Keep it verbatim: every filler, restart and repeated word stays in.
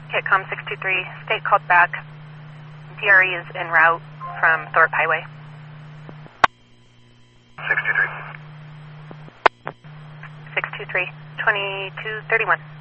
Kitcom six two three, state called back. D R E is en route from Thorpe Highway. six two three. six two three, twenty-two thirty-one.